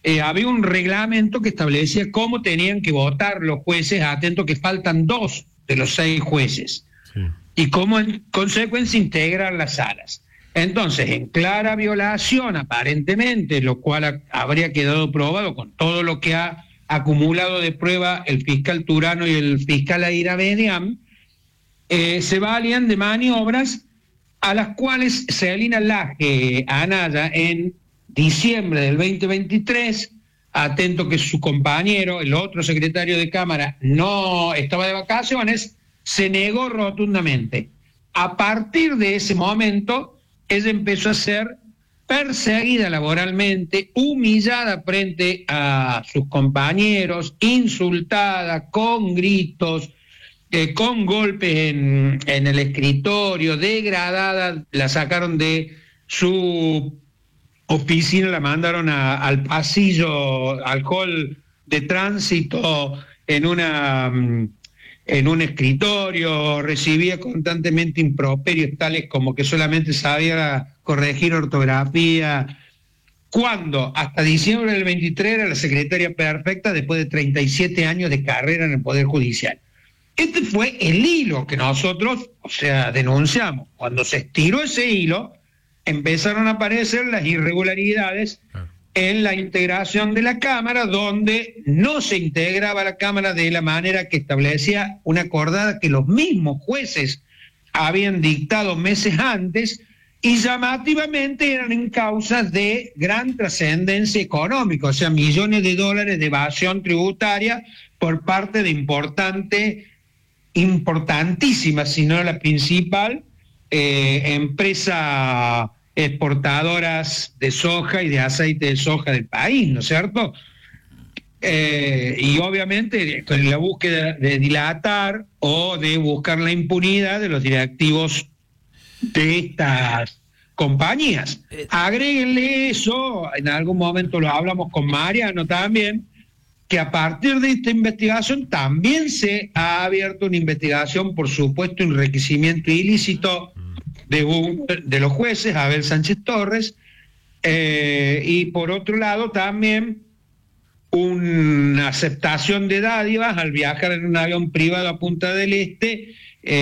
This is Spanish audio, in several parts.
había un reglamento que establecía cómo tenían que votar los jueces, atento que faltan 2 de los 6 jueces, sí, y cómo en consecuencia integrar las salas. Entonces, en clara violación, aparentemente, lo cual habría quedado probado con todo lo que ha acumulado de prueba el fiscal Turano y el fiscal Airabedian, se valían de maniobras a las cuales Celina Laje Anaya en diciembre del 2023, atento que su compañero, el otro secretario de Cámara, no estaba de vacaciones, se negó rotundamente. A partir de ese momento, ella empezó a ser perseguida laboralmente, humillada frente a sus compañeros, insultada, con gritos, con golpes en el escritorio, degradada, la sacaron de su oficina, la mandaron al pasillo, al hall de tránsito en un escritorio, recibía constantemente improperios tales como que solamente sabía corregir ortografía, cuando hasta diciembre del 23 era la secretaria perfecta después de 37 años de carrera en el Poder Judicial. Este fue el hilo que nosotros, denunciamos. Cuando se estiró ese hilo, empezaron a aparecer las irregularidades en la integración de la Cámara, donde no se integraba la Cámara de la manera que establecía una acordada que los mismos jueces habían dictado meses antes, y llamativamente eran en causas de gran trascendencia económica, o sea, millones de dólares de evasión tributaria por parte de importantísima, si no la principal, empresa exportadoras de soja y de aceite de soja del país, ¿no es cierto? Y obviamente con la búsqueda de dilatar o de buscar la impunidad de los directivos de estas compañías. Agréguenle eso, en algún momento lo hablamos con Mariano también, que a partir de esta investigación también se ha abierto una investigación por supuesto enriquecimiento ilícito de los jueces, Abel Sánchez Torres, y por otro lado también una aceptación de dádivas al viajar en un avión privado a Punta del Este,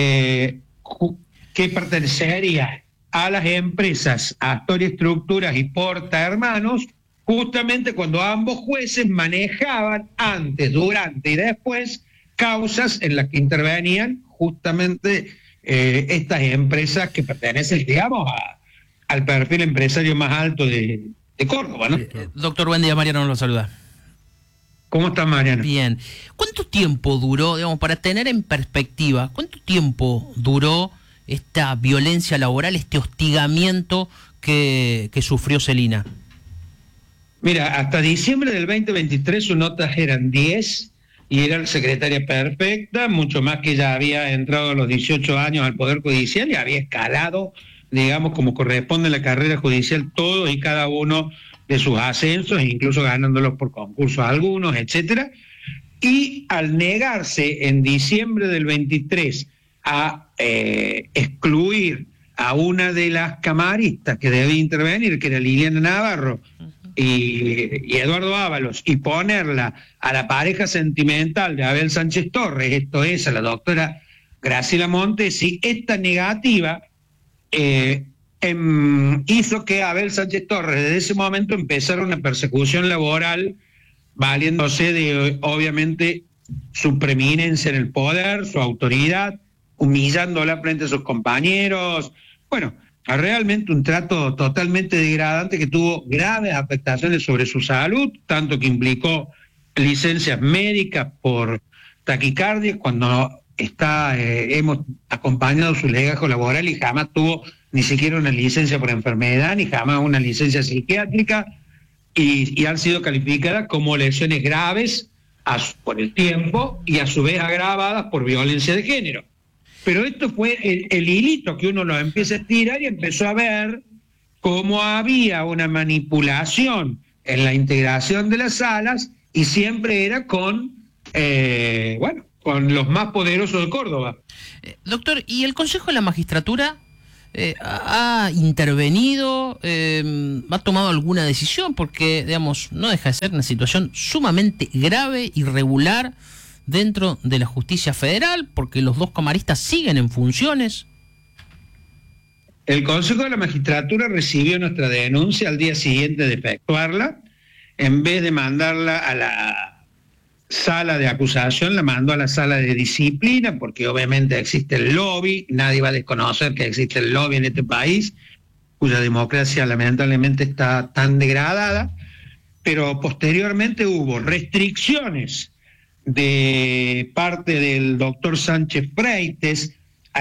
que pertenecería a las empresas Astoria Estructuras y Porta Hermanos, justamente cuando ambos jueces manejaban antes, durante y después causas en las que intervenían justamente estas empresas que pertenecen, digamos, al perfil empresario más alto de Córdoba, ¿no? Doctor, buen día, Mariano nos lo saluda. ¿Cómo está, Mariano? Bien. ¿Cuánto tiempo duró, digamos, para tener en perspectiva, cuánto tiempo duró esta violencia laboral, este hostigamiento que sufrió Celina? Mira, hasta diciembre del 2023 sus notas eran 10 y era la secretaria perfecta, mucho más que ella había entrado a los 18 años al Poder Judicial y había escalado, digamos, como corresponde a la carrera judicial, todos y cada uno de sus ascensos, incluso ganándolos por concursos algunos, etcétera. Y al negarse en diciembre del 23 a excluir a una de las camaristas que debía intervenir, que era Liliana Navarro y Eduardo Ábalos, y ponerla a la pareja sentimental de Abel Sánchez Torres, esto es, a la doctora Graciela Montesi, esta negativa hizo que Abel Sánchez Torres desde ese momento empezara una persecución laboral, valiéndose de, obviamente, su preeminencia en el poder, su autoridad, humillándola frente a sus compañeros. Bueno, realmente un trato totalmente degradante que tuvo graves afectaciones sobre su salud, tanto que implicó licencias médicas por taquicardia cuando hemos acompañado su legajo laboral y jamás tuvo ni siquiera una licencia por enfermedad, ni jamás una licencia psiquiátrica, y han sido calificadas como lesiones graves por el tiempo y a su vez agravadas por violencia de género. Pero esto fue el hilito que uno lo empieza a estirar y empezó a ver cómo había una manipulación en la integración de las salas y siempre era con los más poderosos de Córdoba. Doctor, ¿y el Consejo de la Magistratura ha intervenido, ha tomado alguna decisión, porque, digamos, no deja de ser una situación sumamente grave, irregular dentro de la justicia federal, porque los dos camaristas siguen en funciones. El Consejo de la Magistratura recibió nuestra denuncia al día siguiente de efectuarla. En vez de mandarla a la sala de acusación, la mandó a la sala de disciplina, porque obviamente existe el lobby, nadie va a desconocer que existe el lobby en este país, cuya democracia lamentablemente está tan degradada, pero posteriormente hubo restricciones de parte del doctor Sánchez Freites,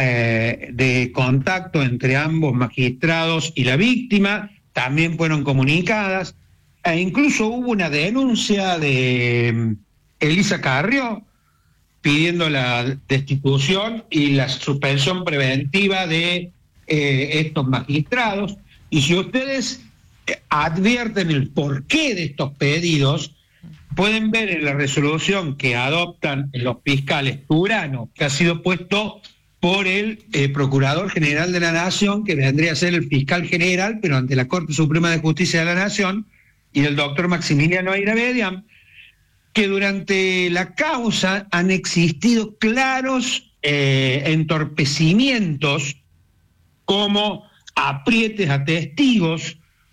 de contacto entre ambos magistrados y la víctima, también fueron comunicadas, e incluso hubo una denuncia de Elisa Carrió pidiendo la destitución y la suspensión preventiva de estos magistrados. Y si ustedes advierten el porqué de estos pedidos, pueden ver en la resolución que adoptan los fiscales Turano, que ha sido puesto por el Procurador General de la Nación, que vendría a ser el fiscal general, pero ante la Corte Suprema de Justicia de la Nación, y el doctor Maximiliano Airabedian, que durante la causa han existido claros entorpecimientos, como aprietes a testigos,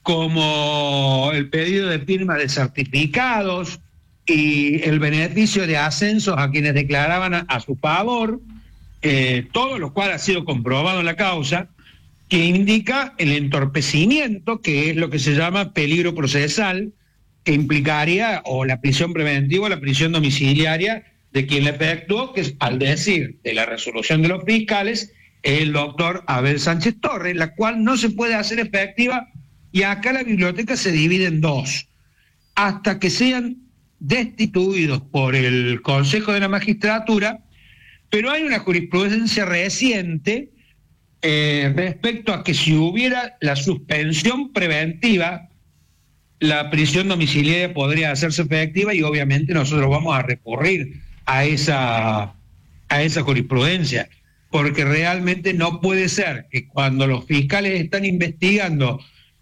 como el pedido de firma de certificados y el beneficio de ascensos a quienes declaraban a su favor, todo lo cual ha sido comprobado en la causa, que indica el entorpecimiento, que es lo que se llama peligro procesal, que implicaría o la prisión preventiva o la prisión domiciliaria de quien la efectuó, que es, al decir de la resolución de los fiscales, el doctor Abel Sánchez Torres, la cual no se puede hacer efectiva, y acá la biblioteca se divide en dos, hasta que sean destituidos por el Consejo de la Magistratura. Pero hay una jurisprudencia reciente respecto a que si hubiera la suspensión preventiva, la prisión domiciliaria podría hacerse efectiva, y obviamente nosotros vamos a recurrir a esa jurisprudencia, porque realmente no puede ser que cuando los fiscales están investigando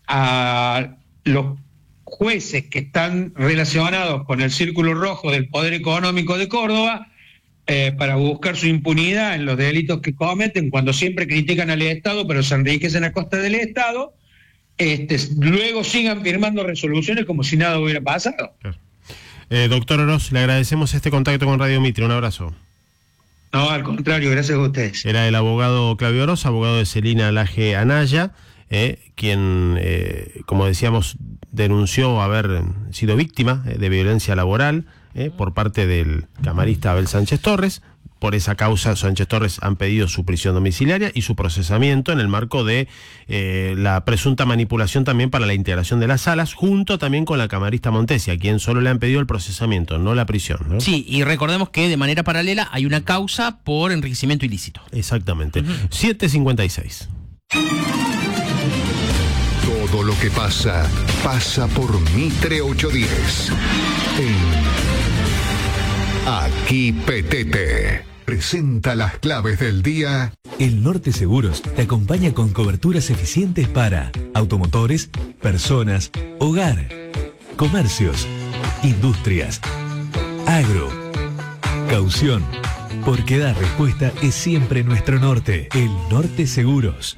a los jueces que están relacionados con el Círculo Rojo del Poder Económico de Córdoba, para buscar su impunidad en los delitos que cometen, cuando siempre critican al Estado pero se enriquecen a costa del Estado, luego sigan firmando resoluciones como si nada hubiera pasado. Claro. Doctor Oroz, le agradecemos este contacto con Radio Mitre. Un abrazo. No, al contrario, gracias a ustedes. Era el abogado Claudio Oroz, abogado de Celina Laje Anaya, quien, como decíamos, denunció haber sido víctima de violencia laboral por parte del camarista Abel Sánchez Torres. Por esa causa, Sánchez Torres han pedido su prisión domiciliaria y su procesamiento en el marco de la presunta manipulación también para la integración de las salas, junto también con la camarista Montesi, a quien solo le han pedido el procesamiento, no la prisión, ¿no? Sí, y recordemos que de manera paralela hay una causa por enriquecimiento ilícito. Exactamente. 7:56. Todo lo que pasa, pasa por Mitre 810. Aquí Petete presenta las claves del día. El Norte Seguros te acompaña con coberturas eficientes para automotores, personas, hogar, comercios, industrias, agro, caución. Porque dar respuesta es siempre nuestro norte. El Norte Seguros.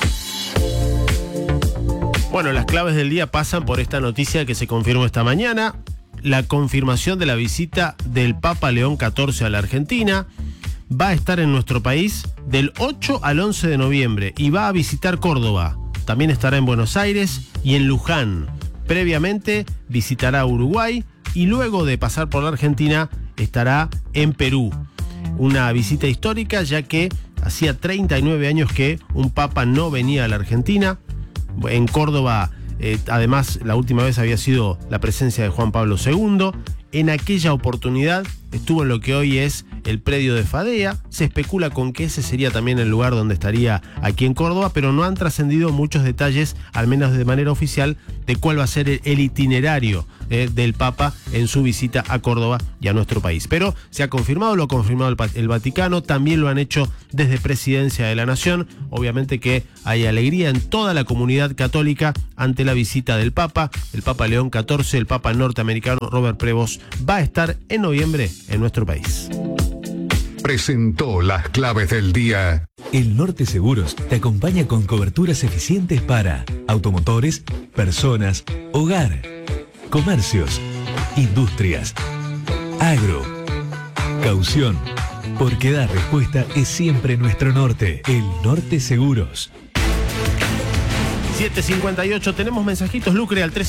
Bueno, las claves del día pasan por esta noticia que se confirmó esta mañana. La confirmación de la visita del Papa León XIV a la Argentina. Va a estar en nuestro país del 8 al 11 de noviembre y va a visitar Córdoba. También estará en Buenos Aires y en Luján. Previamente visitará Uruguay y luego de pasar por la Argentina estará en Perú. Una visita histórica, ya que hacía 39 años que un Papa no venía a la Argentina. En Córdoba, además, la última vez había sido la presencia de Juan Pablo II, en aquella oportunidad estuvo en lo que hoy es el predio de Fadea. Se especula con que ese sería también el lugar donde estaría aquí en Córdoba, pero no han trascendido muchos detalles, al menos de manera oficial, de cuál va a ser el itinerario del Papa en su visita a Córdoba y a nuestro país. Pero se ha confirmado, lo ha confirmado el Vaticano, también lo han hecho desde Presidencia de la Nación. Obviamente que hay alegría en toda la comunidad católica ante la visita del Papa. El Papa León XIV, el Papa norteamericano Robert Prevost, va a estar en noviembre en nuestro país. Presentó las claves del día. El Norte Seguros te acompaña con coberturas eficientes para automotores, personas, hogar, comercios, industrias, agro, caución. Porque dar respuesta es siempre nuestro norte. El Norte Seguros. 7:58, tenemos mensajitos, Lucre, al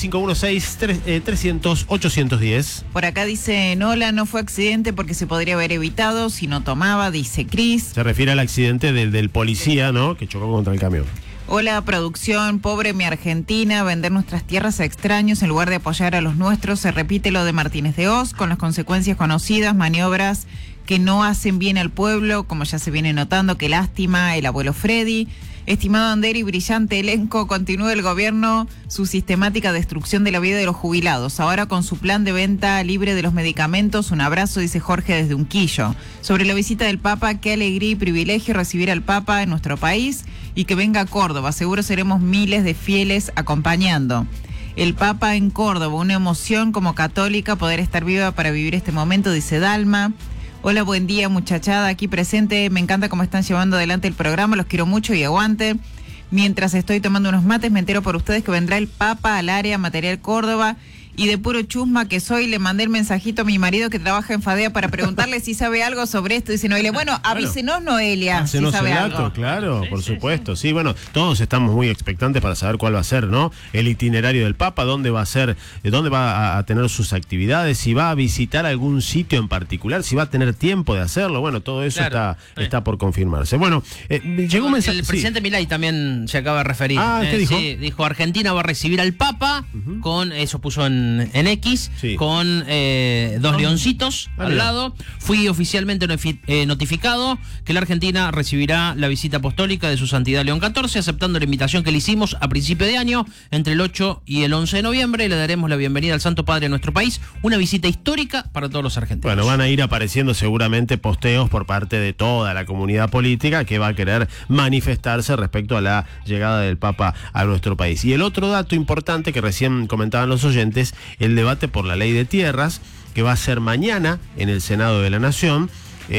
3516-300-810. Por acá dice, Nola, no fue accidente porque se podría haber evitado si no tomaba, dice Cris. Se refiere al accidente del policía, ¿no?, que chocó contra el camión. Hola, producción, pobre mi Argentina, vender nuestras tierras a extraños en lugar de apoyar a los nuestros. Se repite lo de Martínez de Hoz, con las consecuencias conocidas, maniobras que no hacen bien al pueblo, como ya se viene notando. Qué lástima, el abuelo Freddy. Estimado Ander y brillante elenco, continúa el gobierno su sistemática destrucción de la vida de los jubilados. Ahora con su plan de venta libre de los medicamentos. Un abrazo, dice Jorge desde Unquillo. Sobre la visita del Papa, qué alegría y privilegio recibir al Papa en nuestro país y que venga a Córdoba. Seguro seremos miles de fieles acompañando. El Papa en Córdoba, una emoción como católica poder estar viva para vivir este momento, dice Dalma. Hola, buen día muchachada, aquí presente, me encanta cómo están llevando adelante el programa, los quiero mucho y aguante. Mientras estoy tomando unos mates, me entero por ustedes que vendrá el Papa al área Material Córdoba y de puro chusma que soy, le mandé el mensajito a mi marido que trabaja en Fadea para preguntarle si sabe algo sobre esto. Dice Noelia, bueno, avísenos Noelia, si sabe algo. Claro, por supuesto. Sí, bueno, todos estamos muy expectantes para saber cuál va a ser, ¿no?, el itinerario del Papa, dónde va a ser, dónde va a tener sus actividades, si va a visitar algún sitio en particular, si va a tener tiempo de hacerlo. Bueno, todo eso está por confirmarse. Bueno, llegó un mensaje. El presidente Milei también se acaba de referir. ¿Qué dijo? Sí, dijo, Argentina va a recibir al Papa con, eso puso en X, con 2 leoncitos al lado. Fui oficialmente notificado que la Argentina recibirá la visita apostólica de su santidad León XIV, aceptando la invitación que le hicimos a principio de año, entre el 8 y el 11 de noviembre. Le daremos la bienvenida al Santo Padre a nuestro país, una visita histórica para todos los argentinos. Bueno, van a ir apareciendo seguramente posteos por parte de toda la comunidad política que va a querer manifestarse respecto a la llegada del Papa a nuestro país. Y el otro dato importante que recién comentaban los oyentes, el debate por la ley de tierras, que va a ser mañana en el Senado de la Nación.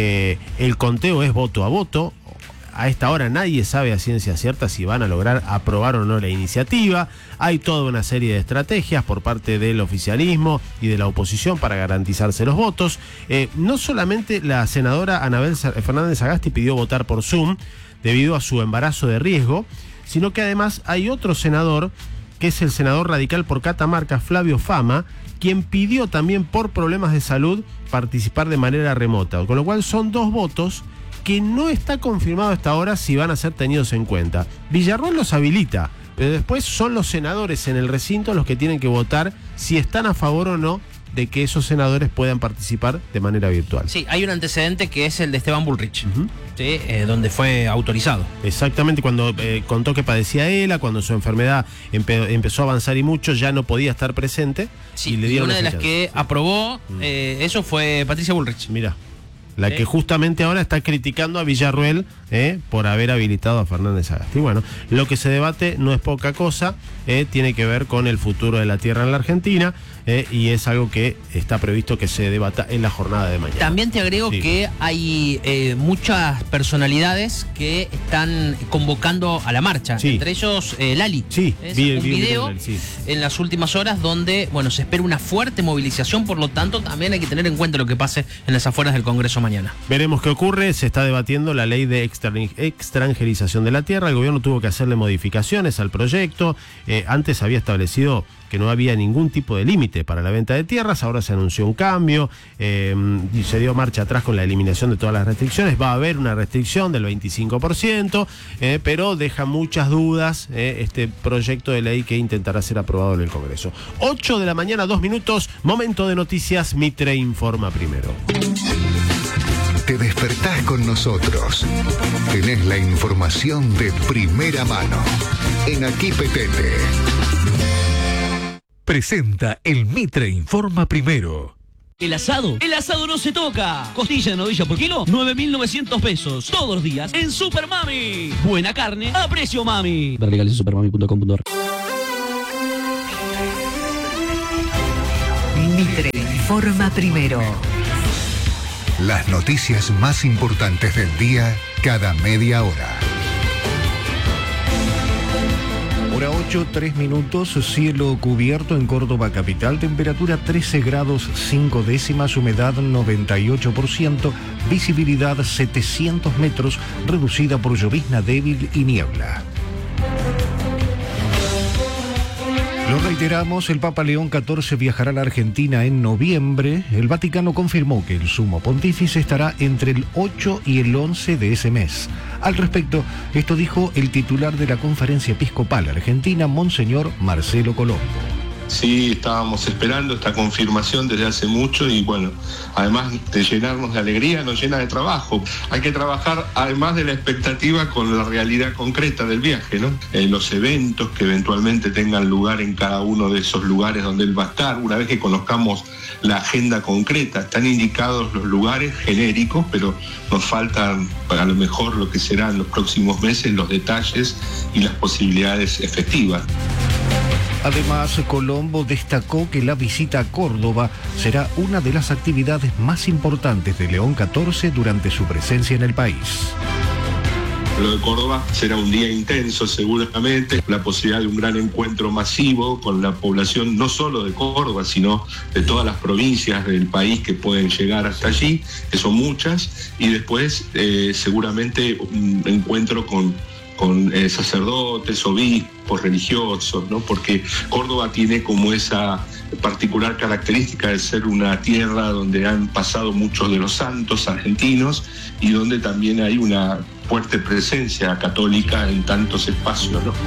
El conteo es voto a voto. A esta hora nadie sabe a ciencia cierta si van a lograr aprobar o no la iniciativa. Hay toda una serie de estrategias por parte del oficialismo y de la oposición para garantizarse los votos. No solamente la senadora Anabel Fernández Sagasti pidió votar por Zoom debido a su embarazo de riesgo, sino que además hay otro senador, que es el senador radical por Catamarca, Flavio Fama, quien pidió también por problemas de salud participar de manera remota, con lo cual son 2 votos que no está confirmado hasta ahora si van a ser tenidos en cuenta. Villarroel los habilita, pero después son los senadores en el recinto los que tienen que votar si están a favor o no de que esos senadores puedan participar de manera virtual. Sí, hay un antecedente que es el de Esteban Bullrich, ¿sí? Donde fue autorizado. Exactamente, cuando contó que padecía ELA, cuando su enfermedad empezó a avanzar y mucho, ya no podía estar presente. Sí, y le dieron una de las que aprobó eso fue Patricia Bullrich. Mira, la que justamente ahora está criticando a Villarroel por haber habilitado a Fernández Sagasti. Bueno, lo que se debate no es poca cosa, tiene que ver con el futuro de la tierra en la Argentina, y es algo que está previsto que se debata en la jornada de mañana. También te agrego que hay muchas personalidades que están convocando a la marcha, entre ellos Lali. Sí, vi un video en las últimas horas donde, bueno, se espera una fuerte movilización, por lo tanto también hay que tener en cuenta lo que pase en las afueras del Congreso mañana. Veremos qué ocurre. Se está debatiendo la ley de extranjerización de la tierra. El gobierno tuvo que hacerle modificaciones al proyecto. Antes había establecido que no había ningún tipo de límite para la venta de tierras. Ahora se anunció un cambio y se dio marcha atrás con la eliminación de todas las restricciones. Va a haber una restricción del 25%, pero deja muchas dudas este proyecto de ley que intentará ser aprobado en el Congreso. 8 de la mañana, 2 minutos, momento de noticias. Mitre informa primero. Te despertás con nosotros. Tenés la información de primera mano. En Aquí Petete. Presenta el Mitre Informa Primero. El asado no se toca. Costilla de novilla por kilo, 9.900 pesos. Todos los días en Super Mami. Buena carne a precio mami. Ver legales en supermami.com.ar. Mitre Informa Primero. Las noticias más importantes del día cada media hora. Hora 8, 3 minutos, cielo cubierto en Córdoba capital, temperatura 13 grados 5 décimas, humedad 98%, visibilidad 700 metros, reducida por llovizna débil y niebla. Lo reiteramos, el Papa León XIV viajará a la Argentina en noviembre. El Vaticano confirmó que el sumo pontífice estará entre el 8 y el 11 de ese mes. Al respecto, esto dijo el titular de la Conferencia Episcopal Argentina, Monseñor Marcelo Colombo. Sí, estábamos esperando esta confirmación desde hace mucho y bueno, además de llenarnos de alegría, nos llena de trabajo. Hay que trabajar además de la expectativa con la realidad concreta del viaje, ¿no? Los eventos que eventualmente tengan lugar en cada uno de esos lugares donde él va a estar, una vez que conozcamos la agenda concreta. Están indicados los lugares genéricos, pero nos faltan a lo mejor lo que serán los próximos meses, los detalles y las posibilidades efectivas. Además, Colombo destacó que la visita a Córdoba será una de las actividades más importantes de León XIV durante su presencia en el país. Lo de Córdoba será un día intenso seguramente, la posibilidad de un gran encuentro masivo con la población no solo de Córdoba, sino de todas las provincias del país que pueden llegar hasta allí, que son muchas, y después seguramente un encuentro con sacerdotes, obispos, religiosos, ¿no? Porque Córdoba tiene como esa particular característica de ser una tierra donde han pasado muchos de los santos argentinos y donde también hay una fuerte presencia católica en tantos espacios, ¿no?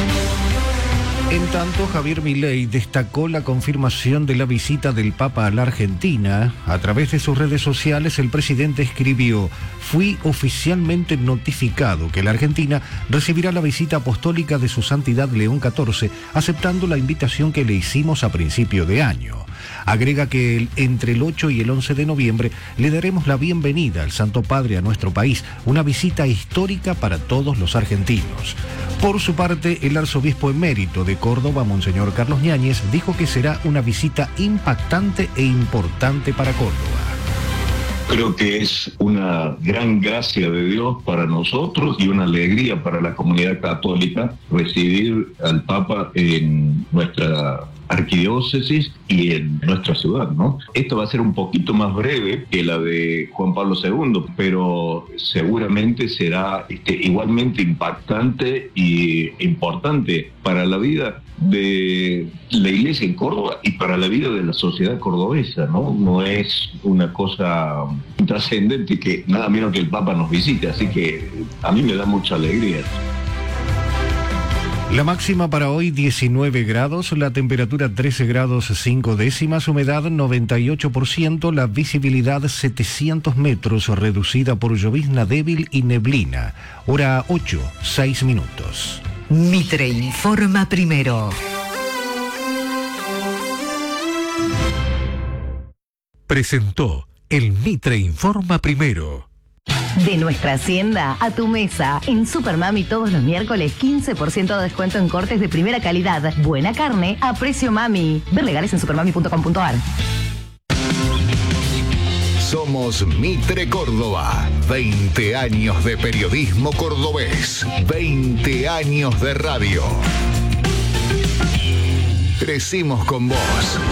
En tanto, Javier Milei destacó la confirmación de la visita del Papa a la Argentina. A través de sus redes sociales, el presidente escribió: "Fui oficialmente notificado que la Argentina recibirá la visita apostólica de su santidad León XIV, aceptando la invitación que le hicimos a principio de año". Agrega que entre el 8 y el 11 de noviembre le daremos la bienvenida al Santo Padre a nuestro país, una visita histórica para todos los argentinos. Por su parte, el arzobispo emérito de Córdoba, Monseñor Carlos Ñáñez, dijo que será una visita impactante e importante para Córdoba. Creo que es una gran gracia de Dios para nosotros y una alegría para la comunidad católica recibir al Papa en nuestra arquidiócesis y en nuestra ciudad, ¿no? Esto va a ser un poquito más breve que la de Juan Pablo II, pero seguramente será igualmente impactante y importante para la vida de la iglesia en Córdoba y para la vida de la sociedad cordobesa, ¿no? No es una cosa trascendente que nada menos que el Papa nos visite, así que a mí me da mucha alegría. La máxima para hoy 19 grados, la temperatura 13 grados 5 décimas, humedad 98%, la visibilidad 700 metros, reducida por llovizna débil y neblina. Hora 8, 6 minutos. Mitre informa primero. Presentó el Mitre Informa Primero. De nuestra hacienda a tu mesa. En Super Mami todos los miércoles 15% de descuento en cortes de primera calidad. Buena carne a precio mami. Ver legales en supermami.com.ar. Somos Mitre Córdoba. 20 años de periodismo cordobés. 20 años de radio. Crecimos con vos.